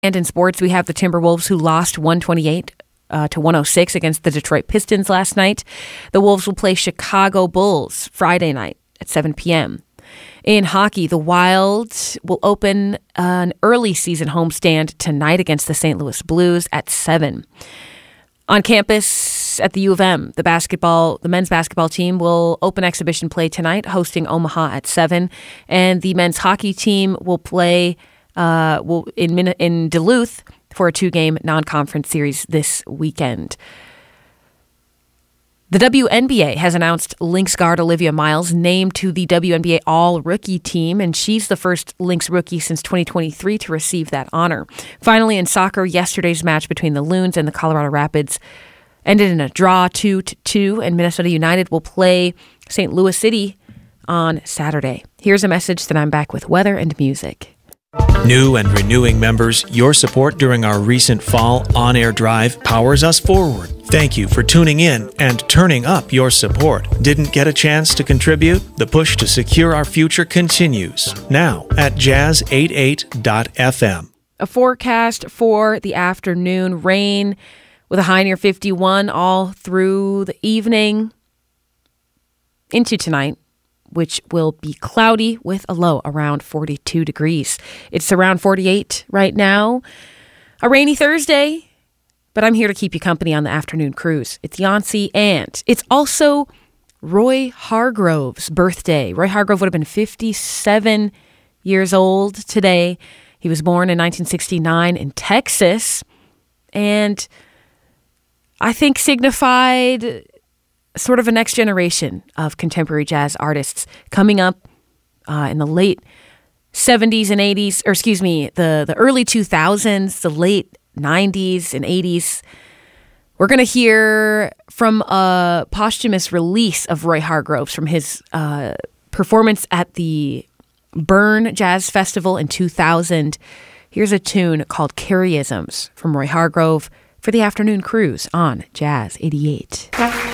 And in sports, we have the Timberwolves, who lost 128 to 106 against the Detroit Pistons last night. The Wolves will play Chicago Bulls Friday night at 7 p.m. In hockey, the Wild will open an early season homestand tonight against the St. Louis Blues at 7. On campus at the U of M, the men's basketball team will open exhibition play tonight, hosting Omaha at 7. And the men's hockey team will play in Duluth for a 2-game non-conference series this weekend. The WNBA has announced Lynx guard Olivia Miles named to the WNBA All-Rookie team, and she's the first Lynx rookie since 2023 to receive that honor. Finally, in soccer, yesterday's match between the Loons and the Colorado Rapids ended in a draw 2-2, and Minnesota United will play St. Louis City on Saturday. Here's a message, then I'm back with weather and music. New and renewing members, your support during our recent fall on-air drive powers us forward. Thank you for tuning in and turning up your support. Didn't get a chance to contribute? The push to secure our future continues now at jazz88.fm. A forecast for the afternoon: rain with a high near 51 all through the evening into tonight, which will be cloudy with a low around 42 degrees. It's around 48 right now. A rainy Thursday, but I'm here to keep you company on the afternoon cruise. It's Yancey, and it's also Roy Hargrove's birthday. Roy Hargrove would have been 57 years old today. He was born in 1969 in Texas, and I think signified sort of a next generation of contemporary jazz artists coming up in the late 70s and 80s, or excuse me, the early 2000s, the late 90s and 80s. We're going to hear from a posthumous release of Roy Hargrove's from his performance at the Bern Jazz Festival in 2000. Here's a tune called Carryisms from Roy Hargrove for the afternoon cruise on Jazz 88.